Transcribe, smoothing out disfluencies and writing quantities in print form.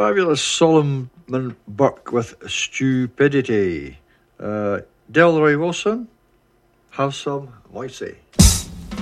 Fabulous Solomon Burke with Stupidity. Delroy Wilson, Have Some Moisey.